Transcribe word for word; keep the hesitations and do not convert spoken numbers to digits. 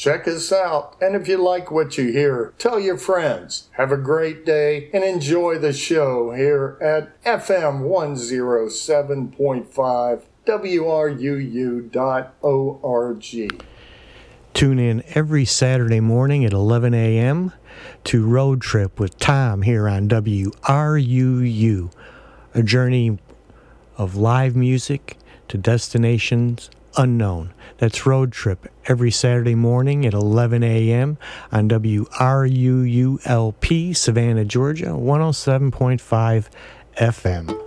Check us out, and if you like what you hear, tell your friends. Have a great day, and enjoy the show here at F M one oh seven point five W R U U dot org. Tune in every Saturday morning at eleven a.m. to Road Trip with Tom here on W R U U, a journey of live music to destinations unknown. That's Road Trip every Saturday morning at eleven a.m. on W R U U L P, Savannah, Georgia, one oh seven point five F M.